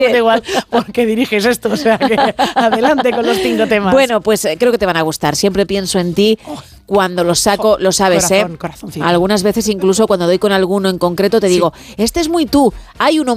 Da igual, porque diriges esto, o sea que adelante con los 5 temas. Bueno, pues creo que te van a gustar. Siempre pienso en ti cuando los saco, lo sabes, corazón, corazoncito. Algunas veces incluso cuando doy con alguno en concreto te digo, este es muy tú. Hay uno